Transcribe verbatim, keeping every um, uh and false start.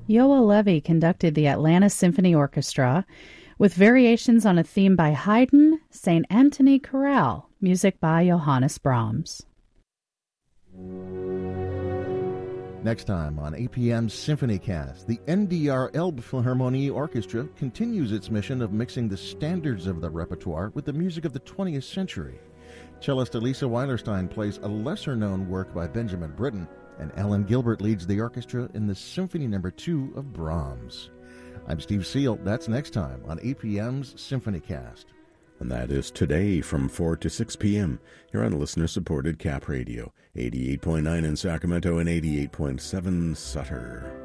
Yoel Levy conducted the Atlanta Symphony Orchestra with variations on a theme by Haydn, Saint Anthony Chorale, music by Johannes Brahms. Next time on A P M's SymphonyCast, the N D R Elbphilharmonie Orchestra continues its mission of mixing the standards of the repertoire with the music of the twentieth century. Cellist Elisa Weilerstein plays a lesser-known work by Benjamin Britten, and Alan Gilbert leads the orchestra in the Symphony Number Two of Brahms. I'm Steve Seal. That's next time on A P M's SymphonyCast. And that is today from four to six p.m. here on listener-supported Cap Radio, eighty-eight point nine in Sacramento and eighty-eight point seven Sutter.